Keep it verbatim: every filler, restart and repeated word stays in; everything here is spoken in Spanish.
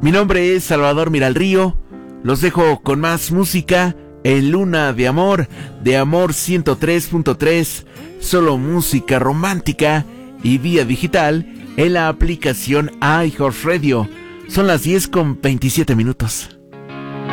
Mi nombre es Salvador Miralrío. Los dejo con más música en Luna de Amor, de Amor ciento tres punto tres, solo música romántica y vía digital en la aplicación iHeartRadio. Son las diez con veintisiete minutos.